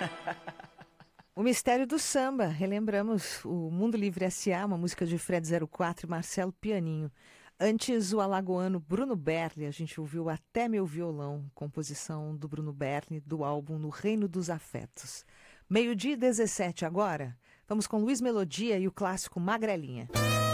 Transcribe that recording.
O Mistério do Samba, relembramos o Mundo Livre S.A., uma música de Fred 04 e Marcelo Pianinho. Antes, o alagoano Bruno Berli, a gente ouviu Até Meu Violão, composição do Bruno Berli, do álbum No Reino dos Afetos. 12:17 agora, vamos com Luiz Melodia e o clássico Magrelinha.